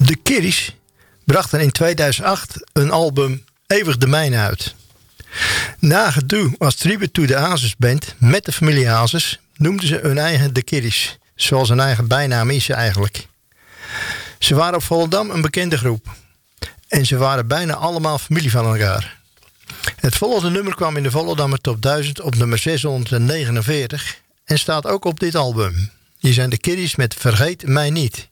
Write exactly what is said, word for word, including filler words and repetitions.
De Kirrys brachten in tweeduizend acht een album Eeuwig de Mijne uit. Na gedoe als tribute to de Hazes Band met de familie Hazes noemden ze hun eigen De Kirrys, zoals hun eigen bijnaam is eigenlijk. Ze waren op Volendam een bekende groep en ze waren bijna allemaal familie van elkaar. Het volgende nummer kwam in de Volendammer Top duizend op nummer zeshonderdnegenenveertig en staat ook op dit album. Hier zijn De Kirrys met Vergeet Mij Niet.